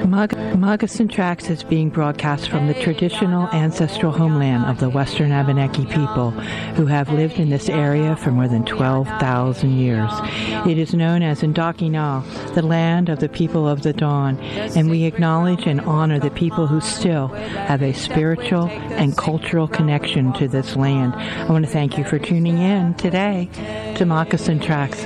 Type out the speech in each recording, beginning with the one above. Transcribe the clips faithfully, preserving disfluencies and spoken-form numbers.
Moccasin Tracks is being broadcast from the traditional ancestral homeland of the Western Abenaki people who have lived in this area for more than twelve thousand years. It is known as Indokina, the land of the people of the dawn, and we acknowledge and honor the people who still have a spiritual and cultural connection to this land. I want to thank you for tuning in today to Moccasin Tracks.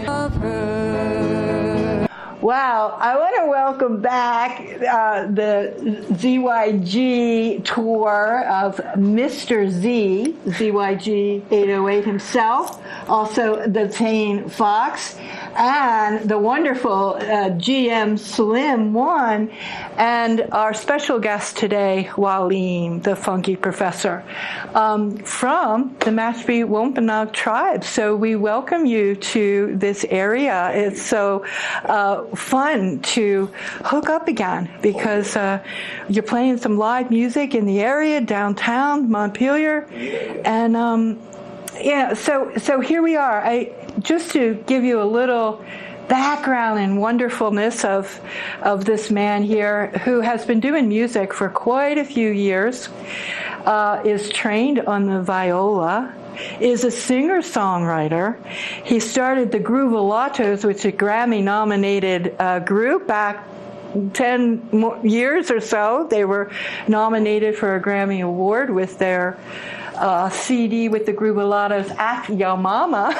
Wow, I want to welcome back uh, the Z Y G tour of Mister Z, Z Y G eight oh eight himself, also the Tane Fox, and the wonderful uh, G M Slim One, and our special guest today, Waleem, the funky professor, um, from the Mashpee Wampanoag tribe. So we welcome you to this area. It's so uh, fun to hook up again because uh, you're playing some live music in the area, downtown, Montpelier, and um, yeah, so so here we are. I just to give you a little background and wonderfulness of of this man here who has been doing music for quite a few years, uh, is trained on the viola, is a singer-songwriter. He started the Groovalatos, which is a Grammy-nominated uh, group back ten years or so. They were nominated for a Grammy Award with their uh, C D with the Groovalatos at Yo Mama,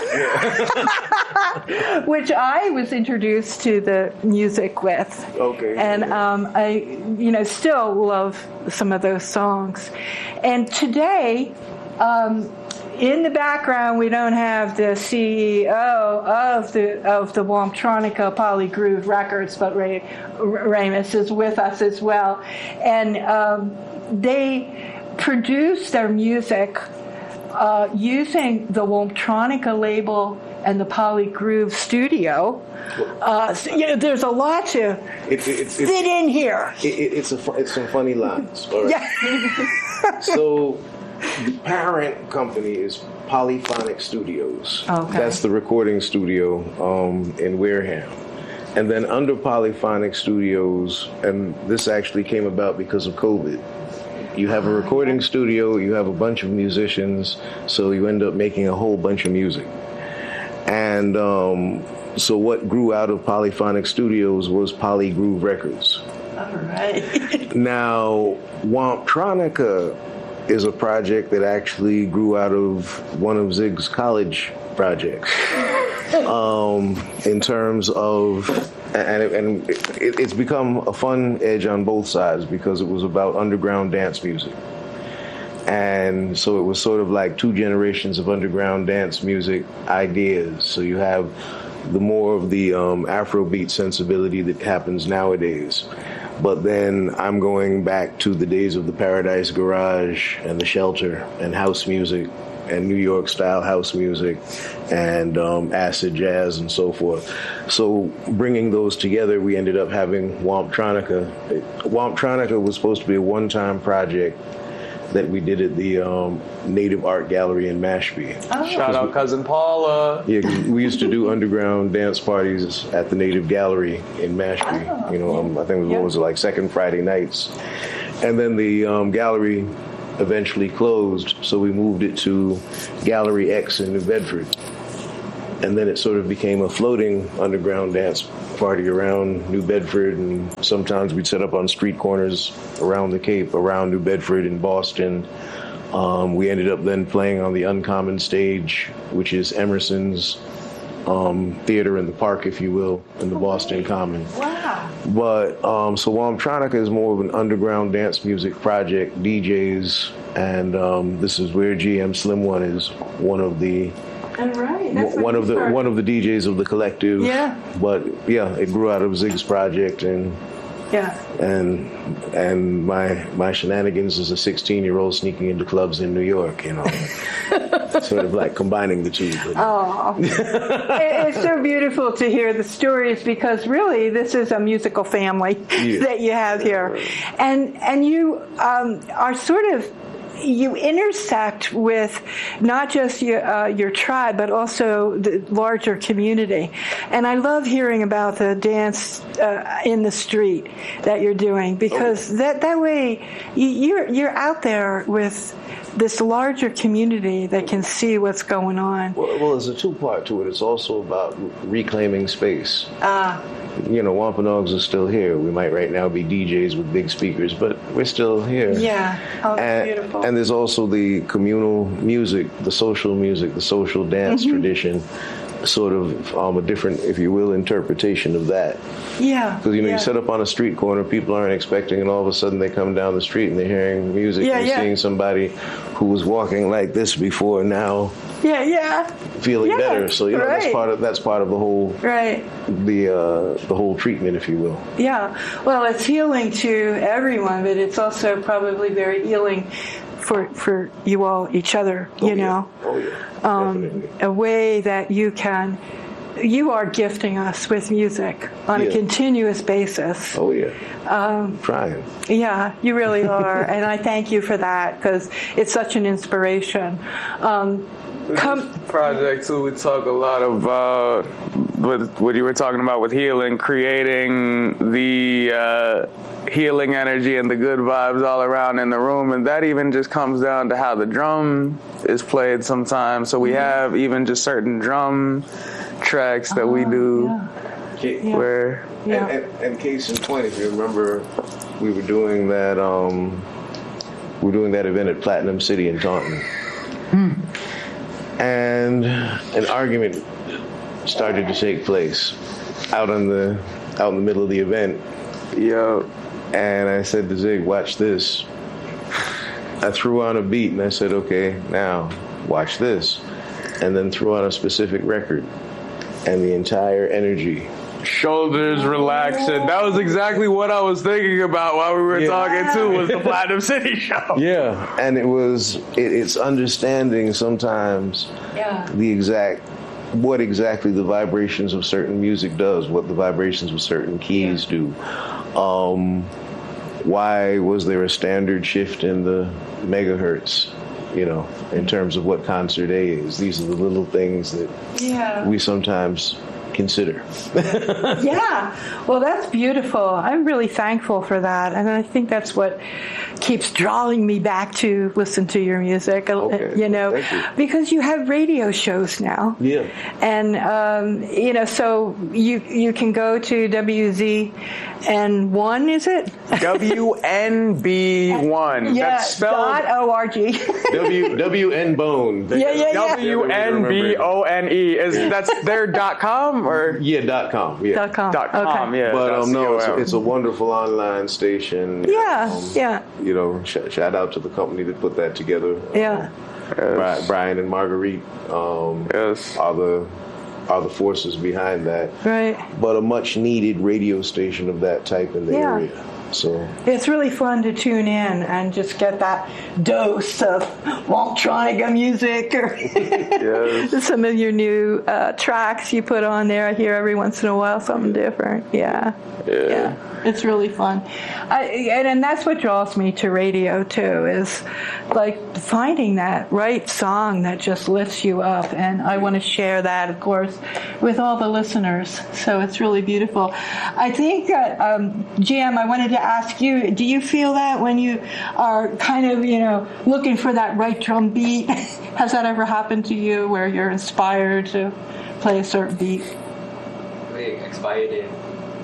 which I was introduced to the music with. Okay. And um, I, you know, still love some of those songs. And today, um, in the background, we don't have the C E O of the of the Wamptronica Polygroove Records, but Ray Ramus is with us as well, and um, they produce their music uh, using the Wamptronica label and the Polygroove studio. Uh, so, you know, there's a lot to it, it, it, fit it, in here. It, it, it's a it's some funny lines. All right. Yeah. So. The parent company is Polyphonic Studios. Okay. That's the recording studio um, in Wareham. And then under Polyphonic Studios, and this actually came about because of COVID, you have a recording studio, you have a bunch of musicians, so you end up making a whole bunch of music. And um, so what grew out of Polyphonic Studios was Polygroove Records. All right. Now, Wamptronica is a project that actually grew out of one of Zig's college projects. um, in terms of, and, it, and it, it's become a fun edge on both sides because it was about underground dance music. And so it was sort of like two generations of underground dance music ideas. So you have the more of the um, Afrobeat sensibility that happens nowadays. But then I'm going back to the days of the Paradise Garage and the Shelter and house music and New York style house music and um, acid jazz and so forth. So bringing those together, we ended up having Wamptronica. Wamptronica was supposed to be a one-time project that we did at the um, Native Art Gallery in Mashpee. Oh. Shout out Cousin Paula. Yeah, we used to do underground dance parties at the Native Gallery in Mashpee. Oh. You know, um, I think it was, what was it, like second Friday nights. And then the um, gallery eventually closed, so we moved it to Gallery X in New Bedford. And then it sort of became a floating underground dance party around New Bedford, and sometimes we'd set up on street corners around the Cape, around New Bedford and Boston. Um, we ended up then playing on the Uncommon stage, which is Emerson's um, theater in the park, if you will, in the Boston Common. Wow. But, um, so Wamptronica is more of an underground dance music project, D Js, and um, this is where G M Slim One is one of the All right. That's one of the started. one of the D Js of the collective. Yeah. But yeah, it grew out of Zig's project, and yeah. and and my my shenanigans as a sixteen year old sneaking into clubs in New York, you know. Sort of like combining the two. But. Oh, it's so beautiful to hear the stories because really this is a musical family Yeah. that you have here, and and you um, are sort of you intersect with not just your, uh, your tribe, but also the larger community. And I love hearing about the dance uh, in the street that you're doing, because that, that way you, you're, you're out there with this larger community that can see what's going on. Well, well there's a two-part to it. It's also about reclaiming space. Ah. You know, Wampanoags are still here. We might right now be D Js with big speakers, but we're still here. Yeah. Oh, that's and, beautiful. And there's also the communal music, the social music, the social dance mm-hmm. tradition, sort of um, a different, if you will, interpretation of that. Yeah. Because, you know, yeah. you set up on a street corner, people aren't expecting, and all of a sudden they come down the street and they're hearing music yeah, and yeah. seeing somebody who was walking like this before now. Yeah, yeah. Feeling yeah, better. So, you know, right. that's part of that's part of the whole right. the uh, the whole treatment, if you will. Yeah. Well, it's healing to everyone, but it's also probably very healing for for you all, each other, Oh, you yeah. know. Oh, yeah. Um, Definitely. a way that you can you are gifting us with music on yeah. a continuous basis. Oh, yeah. Um, Trying. Yeah, you really are. And I thank you for that, because it's such an inspiration. Um, Come, project too, we talk a lot about what, what you were talking about with healing, creating the uh, healing energy and the good vibes all around in the room, and that even just comes down to how the drum is played sometimes. So we have even just certain drum tracks that oh, we do yeah. where yeah. And, and, and case in point, if you remember, we were doing that um, we were doing that event at Platinum City in Taunton. Hmm. And an argument started to take place out on the out in the middle of the event. Yo. And I said to Zig, watch this. I threw on a beat and I said, okay, now watch this. And then threw on a specific record. And the entire energy. Shoulders relaxing. That was exactly what I was thinking about while we were yeah. talking too, was the Platinum City show. Yeah, and it was, it, it's understanding sometimes yeah. the exact, what exactly the vibrations of certain music does, what the vibrations of certain keys yeah. do. Um, why was there a standard shift in the megahertz? You know, in terms of what concert A is. These are the little things that yeah. we sometimes consider. Yeah, well, that's beautiful. I'm really thankful for that, and I think that's what keeps drawing me back to listen to your music. Okay. You know, you. because you have radio shows now. Yeah, and um, you know, so you you can go to W Z N one, is it? W N B one. Yeah, that's spelled dot O R G. W W N Bone. Yeah, yeah, yeah. W N B O N E. Is that's their dot com or yeah dot com yeah dot com dot com okay. yeah. But um no, it's a, it's a wonderful online station. Yeah, um, yeah. You know, sh- shout out to the company that put that together. Yeah. Um, yes. Brian and Marguerite um, yes. are the are the forces behind that. Right. But a much needed radio station of that type in the yeah. area. So it's really fun to tune in and just get that dose of Waltronica music or yes. some of your new uh, tracks you put on there. I hear every once in a while something different. Yeah. Yeah. yeah. It's really fun. I, and, and that's what draws me to radio, too, is like finding that right song that just lifts you up. And I want to share that, of course, with all the listeners. So it's really beautiful. I think, that, um, Jim, I wanted to ask you, do you feel that when you are kind of, you know, looking for that right drum beat? Has that ever happened to you where you're inspired to play a certain beat? Wait, inspired in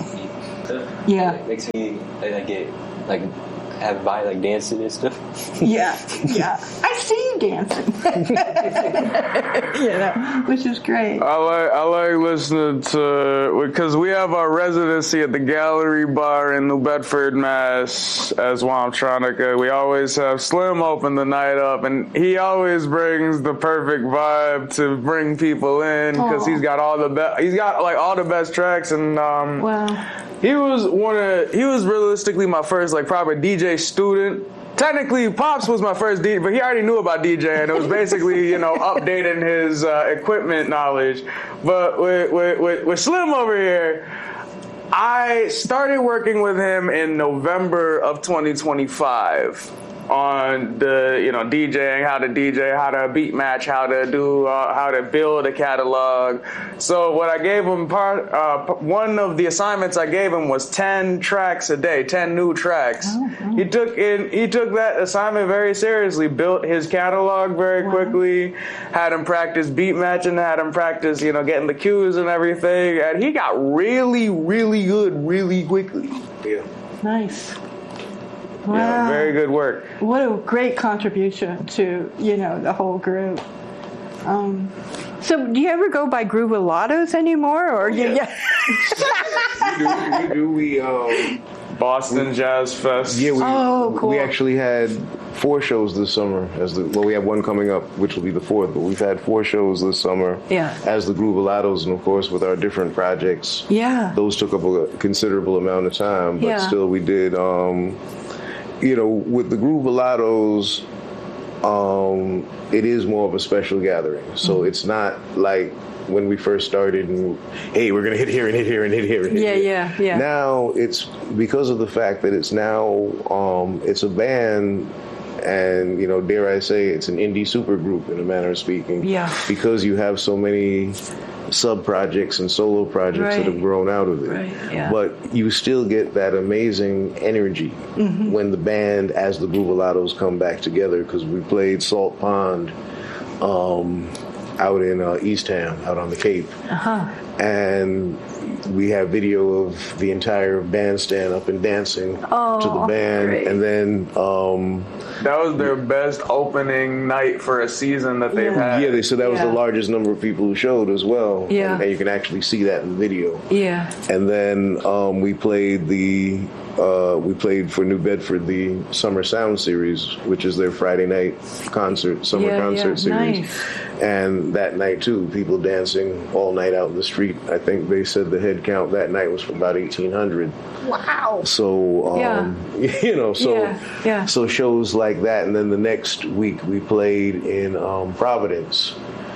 Yeah. It makes me like get like have vibe like dancing and stuff. Yeah, yeah. I see you dancing. You know, which is great. I like I like listening to because we have our residency at the Gallery Bar in New Bedford, Mass. As Wamptronica. We always have Slim open the night up, and he always brings the perfect vibe to bring people in because he's got all the best. He's got like all the best tracks, and um, wow. He was one of he was realistically my first like proper D J student. Technically, Pops was my first D J, but he already knew about DJing. It was basically, you know, updating his uh, equipment knowledge. But with, with, with, with Slim over here, I started working with him in November of twenty twenty-five. on the, you know, DJing, how to D J, how to beat match, how to do, uh, how to build a catalog. So what I gave him, part, uh, one of the assignments I gave him was ten tracks a day, ten new tracks. Oh, oh. He took in, he took that assignment very seriously, built his catalog very wow. quickly, had him practice beat matching, had him practice, you know, getting the cues and everything, and he got really, really good really quickly. Yeah. Nice. Wow. Yeah, very good work. What a great contribution to, you know, the whole group. Um, so do you ever go by Groovalados anymore? Or you, yeah. yeah. we do, we do. We, um, Boston Jazz Fest. Yeah, we, oh, cool. we actually had four shows this summer. As the well, we have one coming up, which will be the fourth. But we've had four shows this summer. Yeah. As the Groovalados, and of course with our different projects. Yeah. Those took up a considerable amount of time, but yeah. still we did. Um, you know, with the Groovalados, um, it is more of a special gathering. So mm-hmm. it's not like when we first started and, hey, we're going to hit here and hit here and hit here and hit yeah, here. Yeah, yeah, yeah. Now it's because of the fact that it's now, um, it's a band and, you know, dare I say, it's an indie supergroup in a manner of speaking. Yeah. Because you have so many sub-projects and solo projects right. that have grown out of it. Right, yeah. But you still get that amazing energy mm-hmm. when the band, as the Groovalados, come back together, because we played Salt Pond um, out in uh, Eastham, out on the Cape. Uh-huh. And we have video of the entire bandstand up and dancing oh, to the band. Great. And then... Um, that was their best opening night for a season that they've yeah. had. Yeah, they said that yeah. was the largest number of people who showed as well. Yeah. And, and you can actually see that in the video. Yeah. And then um, we played the... Uh, we played for New Bedford the Summer Sound Series, which is their Friday night concert, summer yeah, concert yeah. series. Nice. And that night, too, people dancing all night out in the street. I think they said the head count that night was about eighteen hundred. Wow. So, um, yeah. you know, so yeah. Yeah. so shows like that. And then the next week we played in um, Providence.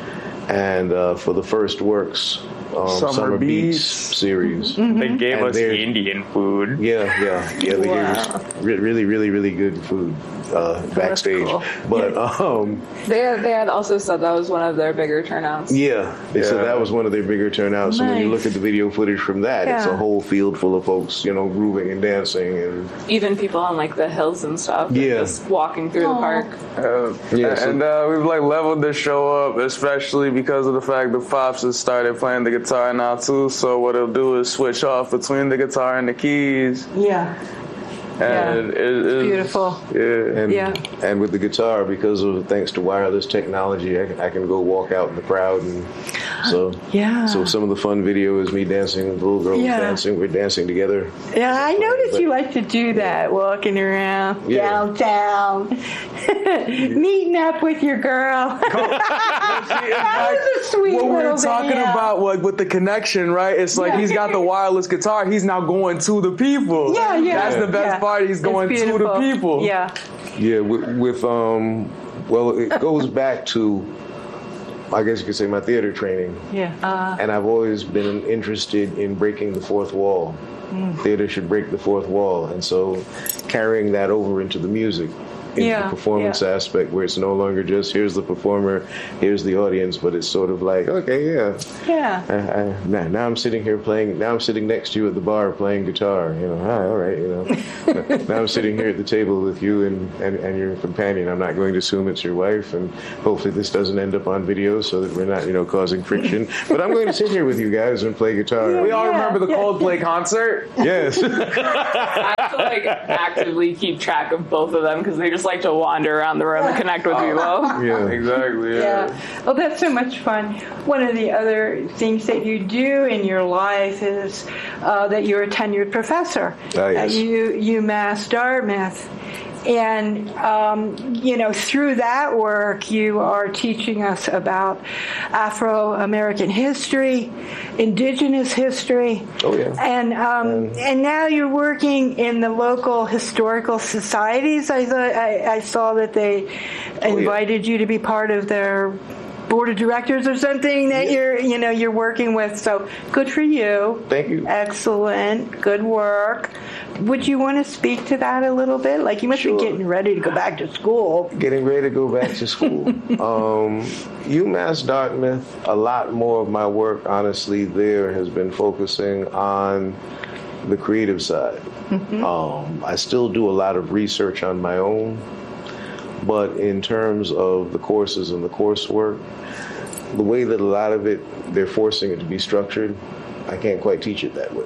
And uh, for the First Works um, Summer, Summer Beats, Beats series. Mm-hmm. They gave and us Indian food. Yeah, yeah, yeah. They wow. gave us re- really, really, really good food uh, backstage. Cool. But yeah. um, they had, they had also said that was one of their bigger turnouts. Yeah, they yeah. said that was one of their bigger turnouts. Nice. And when you look at the video footage from that, yeah. it's a whole field full of folks, you know, grooving and dancing, and even people on like the hills and stuff. Yeah, just walking through Aww. the park. Uh, yeah, so, and uh, we've like leveled the show up, especially because of the fact that Fops has started playing the guitar now too. So what he'll do is switch off between the guitar and the keys. Yeah. And yeah. it, it's beautiful. Yeah. And, yeah. and with the guitar, because of thanks to wireless technology, I, I can go walk out in the crowd, and so yeah. So some of the fun video is me dancing, the little girls yeah. dancing. We're dancing together. Yeah, I noticed but, you like to do that, walking around yeah. downtown, meeting up with your girl. That was a sweet what little we're talking video. about, like with the connection, right? It's like yeah. he's got the wireless guitar. He's now going to the people. Yeah, yeah. That's the best yeah. part. He's going to the people. Yeah. Yeah, with, with um, well, it goes back to, I guess you could say, my theater training. Yeah. Uh, and I've always been interested in breaking the fourth wall. Mm. Theater should break the fourth wall, and so carrying that over into the music. Into yeah, the performance yeah. aspect, where it's no longer just here's the performer, here's the audience, but it's sort of like, okay, yeah, yeah. I, I, now, now I'm sitting here playing. Now I'm sitting next to you at the bar playing guitar. You know, ah, all right, you know. Now I'm sitting here at the table with you and, and, and your companion. I'm not going to assume it's your wife, and hopefully this doesn't end up on video so that we're not, you know, causing friction. But I'm going to sit here with you guys and play guitar. Yeah, we all yeah, remember the yeah. Coldplay concert. Yes. I have to like actively keep track of both of them because they just like to wander around the room and connect with people. Yeah, exactly. Yeah. yeah. Oh, that's so much fun. One of the other things that you do in your life is uh, that you're a tenured professor ah, yes. at U- UMass Dartmouth. And, um, you know, through that work, you are teaching us about Afro-American history, indigenous history. Oh, yeah. And um, um, and now you're working in the local historical societies. I thought I, I saw that they invited oh, yeah. you to be part of their board of directors or something that Yeah. you're, you know, you're working with. So good for you. Thank you. Excellent. Good work. Would you want to speak to that a little bit? Like, you must Sure. be getting ready to go back to school. Getting ready to go back to school. um, UMass Dartmouth, a lot more of my work, honestly, there has been focusing on the creative side. Mm-hmm. Um, I still do a lot of research on my own, but in terms of the courses and the coursework, the way that a lot of it, they're forcing it to be structured, I can't quite teach it that way.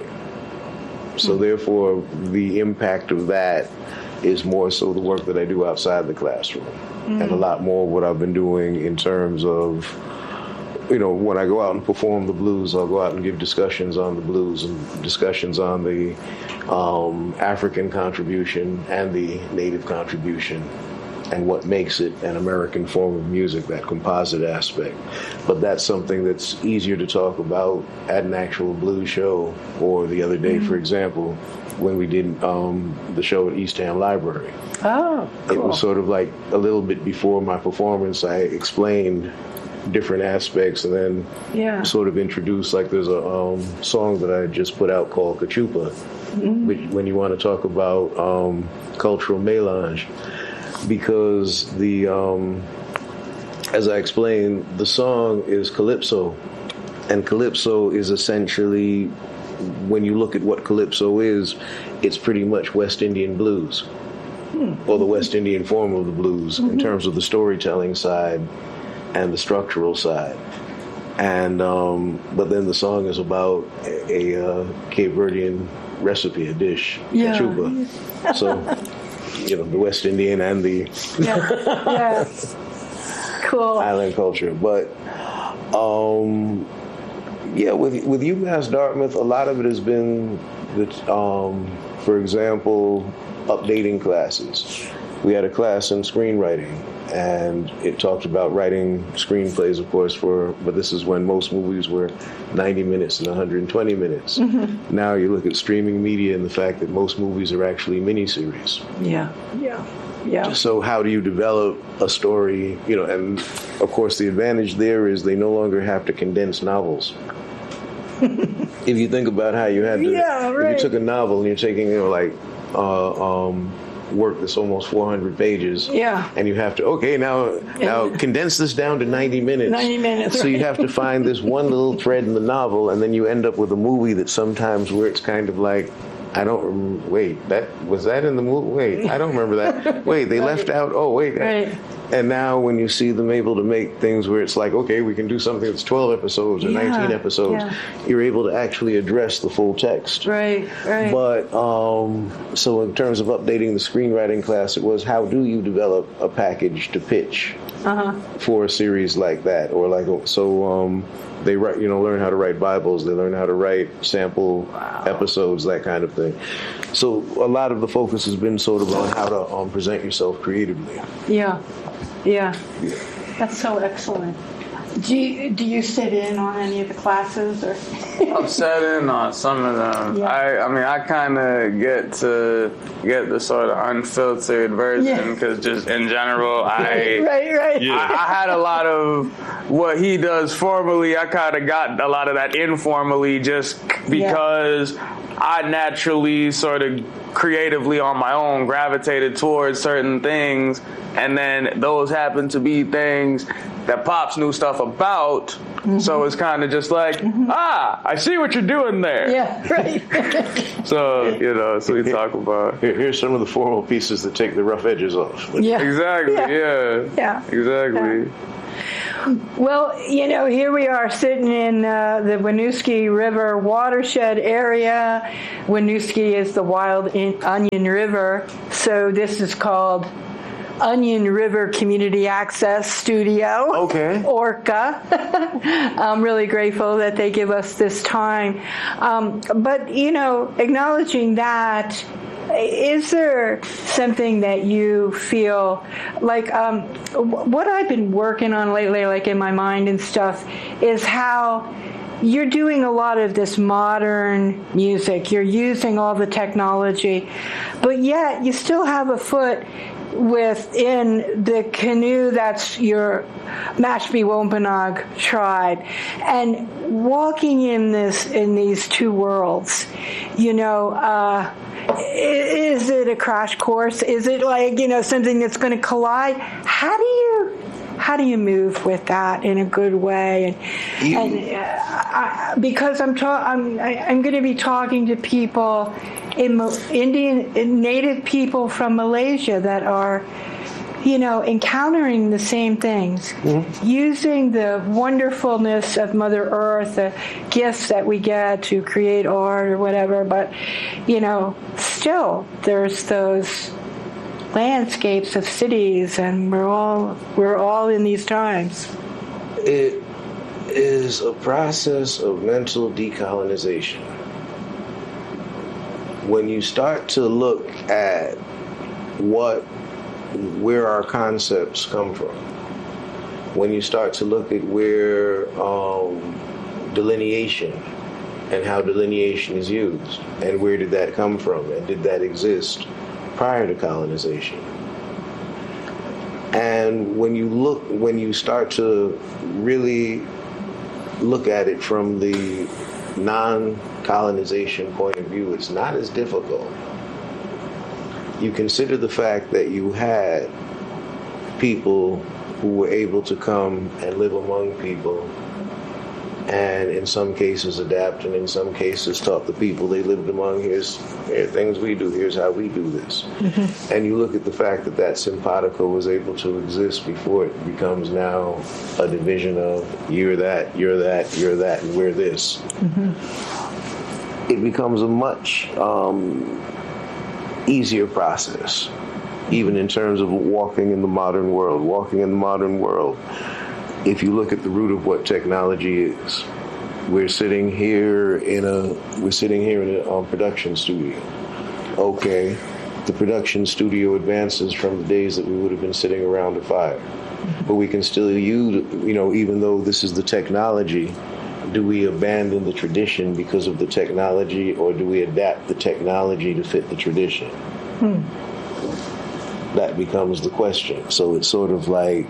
So therefore, the impact of that is more so the work that I do outside the classroom, and a lot more what I've been doing in terms of, you know, when I go out and perform the blues, I'll go out and give discussions on the blues and discussions on the um, African contribution and the Native contribution, and what makes it an American form of music, that composite aspect. But that's something that's easier to talk about at an actual blues show, or the other day, for example, when we did um, the show at Eastham Library. Oh, It was sort of like a little bit before my performance, I explained different aspects and then Yeah. sort of introduced, like there's a um, song that I just put out called Kachupa, which, when you want to talk about um, cultural melange, because the, um, as I explained, the song is calypso, and calypso is essentially, when you look at what calypso is, it's pretty much West Indian blues, or the West Indian form of the blues, in terms of the storytelling side and the structural side. And um, but then the song is about a, a uh, Cape Verdean recipe, a dish, Yeah. cachupa. So, you know, the West Indian and the yeah. yeah. Cool. island culture. But um, yeah, with with UMass Dartmouth, a lot of it has been, that, um, for example, updating classes. We had a class in screenwriting, and it talked about writing screenplays, of course, for, but this is when most movies were ninety minutes and one hundred twenty minutes. Mm-hmm. Now you look at streaming media and the fact that most movies are actually miniseries. Yeah. Yeah. Yeah. So how do you develop a story, you know, and of course the advantage there is they no longer have to condense novels. If you think about how you had to, Yeah, right. if you took a novel and you're taking, you know, like, uh, um, work that's almost four hundred pages. Yeah. And you have to, okay, now now condense this down to ninety minutes. ninety minutes, So you right. have to find this one little thread in the novel, and then you end up with a movie that sometimes where it's kind of like, I don't, rem- wait, that, was that in the movie? Wait, I don't remember that. Wait, they left out, oh, wait. Right. And now when you see them able to make things where it's like, okay, we can do something that's twelve episodes or Yeah, nineteen episodes, yeah. you're able to actually address the full text. Right. Right. But um, so in terms of updating the screenwriting class, it was how do you develop a package to pitch uh-huh. for a series like that, or like so um, they write, you know, learn how to write Bibles, they learn how to write sample episodes, that kind of thing. So a lot of the focus has been sort of on how to um, present yourself creatively. Yeah. Yeah. That's so excellent. Do you, do you sit in on any of the classes, or? I've sat in on some of them. Yeah. I, I mean, I kind of get to get the sort of unfiltered version Yeah. because just in general, I, Right. Right. I I had a lot of what he does formally. I kind of got a lot of that informally just because I naturally sort of creatively on my own gravitated towards certain things, and then those happen to be things that Pops knew stuff about. Mm-hmm. So it's kind of just like, mm-hmm. ah, I see what you're doing there. Yeah. Right. So, you know, so we talk about. Here, here's some of the formal pieces that take the rough edges off. Yeah. Exactly, Yeah. yeah. Yeah. Exactly. Well, you know, here we are sitting in uh, the Winooski River watershed area. Winooski is the Wild in- Onion River, so this is called Onion River Community Access Studio. Okay. ORCA. I'm really grateful that they give us this time. Um, but, you know, acknowledging that, is there something that you feel like, um, what I've been working on lately, like in my mind and stuff, is how you're doing a lot of this modern music. You're using all the technology, but yet you still have a foot within the canoe that's your Mashpee Wampanoag tribe, and walking in this in these two worlds, you know, uh, is it a crash course? Is it like, you know, something that's going to collide? How do you how do you move with that in a good way? And, You- and uh, I, because I'm ta- I'm I, I'm going to be talking to people, in Mal- Indian native people from Malaysia that are, you know, encountering the same things, mm-hmm. using the wonderfulness of Mother Earth, the gifts that we get to create art or whatever, but, you know, still there's those landscapes of cities, and we're all we're all in these times. It is a process of mental decolonization. When you start to look at what where our concepts come from, when you start to look at where um, delineation and how delineation is used, and where did that come from, and did that exist prior to colonization? And when you look, when you start to really look at it from the non-colonization point of view, it's not as difficult. You consider the fact that you had people who were able to come and live among people, and in some cases adapt, and in some cases taught the people they lived among, here's here are things we do, here's how we do this. Mm-hmm. And you look at the fact that that simpatico was able to exist before it becomes now a division of you're that, you're that, you're that, and we're this. Mm-hmm. It becomes a much um, easier process, even in terms of walking in the modern world. Walking in the modern world, if you look at the root of what technology is, we're sitting here in a we're sitting here in a um, production studio. Okay, the production studio advances from the days that we would have been sitting around a fire, but we can still use, you know, even though this is the technology, do we abandon the tradition because of the technology, or do we adapt the technology to fit the tradition? Hmm. That becomes the question. So it's sort of like,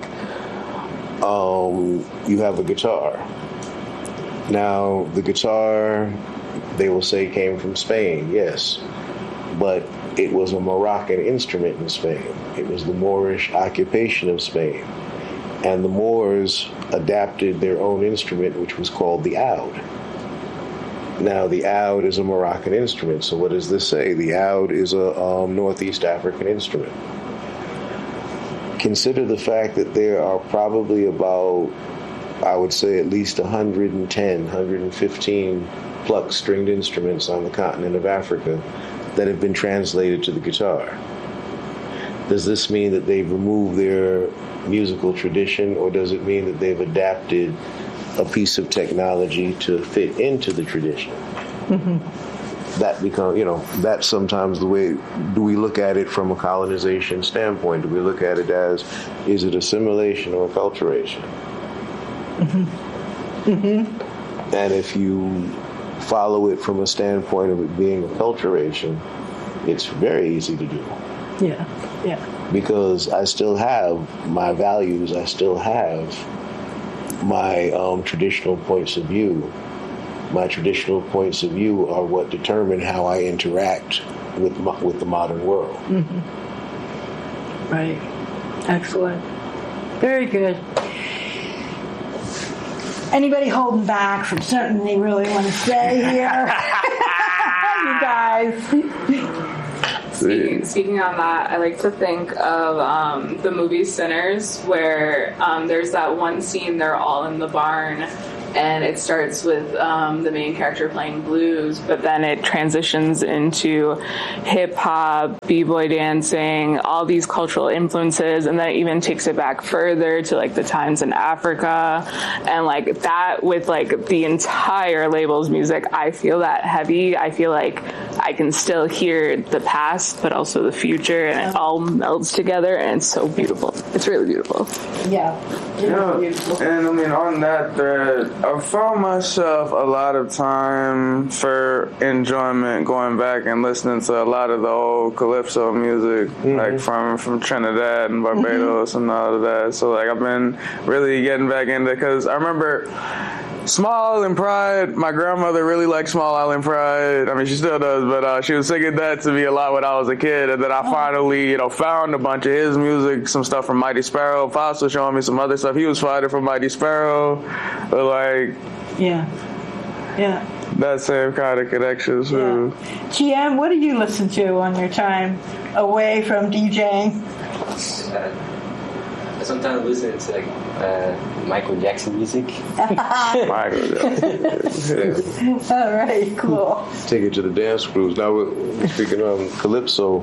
um, you have a guitar. Now, the guitar, they will say, came from Spain, yes, but it was a Moroccan instrument in Spain. It was the Moorish occupation of Spain. And the Moors adapted their own instrument, which was called the oud. Now, the oud is a Moroccan instrument. So what does this say? The oud is a um, Northeast African instrument. Consider the fact that there are probably about, I would say, at least one hundred ten, one hundred fifteen plucked stringed instruments on the continent of Africa that have been translated to the guitar. Does this mean that they've removed their musical tradition, or does it mean that they've adapted a piece of technology to fit into the tradition? Mm-hmm. That become, you know, that's sometimes the way. Do we look at it from a colonization standpoint? Do we look at it as, is it assimilation or acculturation? Mm-hmm. Mm-hmm. And if you follow it from a standpoint of it being acculturation, it's very easy to do. Yeah, yeah. Because I still have my values, I still have my um, traditional points of view. My traditional points of view are what determine how I interact with mo- with the modern world. Mm-hmm. Right. Excellent. Very good. Anybody holding back from something they really want to say here? You guys. Speaking, speaking on that, I like to think of um, the movie Sinners, where um, there's that one scene they're all in the barn, and it starts with um, the main character playing blues, but then it transitions into hip-hop, b-boy dancing, all these cultural influences, and then it even takes it back further to like the times in Africa, and like that with like the entire label's music. I feel that heavy. I feel like I can still hear the past, but also the future, and it all melds together, and it's so beautiful. It's really beautiful. Yeah. Yeah, Beautiful. and I mean, on that thread, I found myself a lot of time for enjoyment going back and listening to a lot of the old calypso music, Mm-hmm. like from, from Trinidad and Barbados mm-hmm. and all of that. So, like, I've been really getting back into, because I remember Small Island Pride, my grandmother really liked Small Island Pride. I mean, she still does, but uh, she was singing that to me a lot when I was a kid. And then I finally, you know, found a bunch of his music, some stuff from Mighty Sparrow. Pops was showing me some other stuff. He was fighting from Mighty Sparrow. But, like, Yeah. Yeah. that same kind of connection, too. Yeah. G M, what do you listen to on your time away from DJing? Uh, I sometimes listen to like uh, Michael Jackson music. Michael Jackson. All right, cool. Take it to the dance crews. Now, we're speaking of calypso,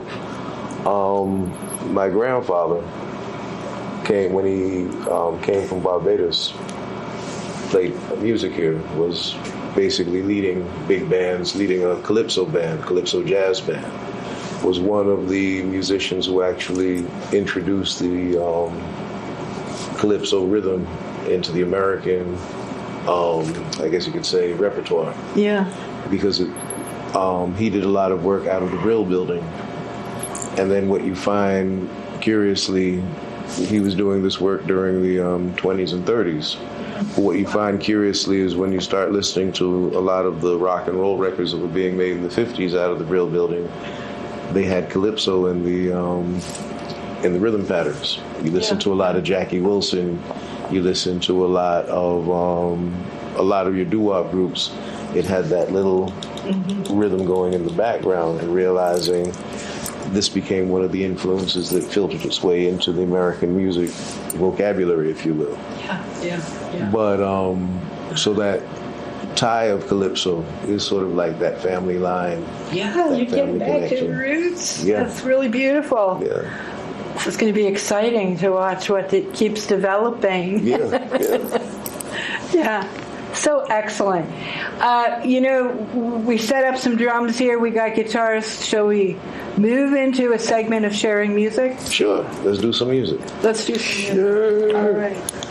um, my grandfather came when he um, came from Barbados, played music here, was basically leading big bands, leading a calypso band, calypso jazz band. Was one of the musicians who actually introduced the um, calypso rhythm into the American, um, I guess you could say, repertoire. Yeah. Because it, um, he did a lot of work out of the Brill Building. And then what you find, curiously, he was doing this work during the um, twenties and thirties. But what you find curiously is when you start listening to a lot of the rock and roll records that were being made in the fifties out of the Brill Building, they had calypso in the um, in the rhythm patterns. You listen yeah. to a lot of Jackie Wilson. You listen to a lot of um, a lot of your doo-wop groups. It had that little mm-hmm. rhythm going in the background, and realizing this became one of the influences that filtered its way into the American music vocabulary, if you will. Yeah, yeah, yeah. But um, so that tie of calypso is sort of like that family line. Yeah, you're getting back connection. to the roots. Yeah. That's really beautiful. Yeah. It's going to be exciting to watch what it keeps developing. Yeah, yeah. Yeah. So excellent. Uh, you know, we set up some drums here. We got guitars. Shall we move into a segment of sharing music? Sure. Let's do some music. Let's do some music. Sure. All right.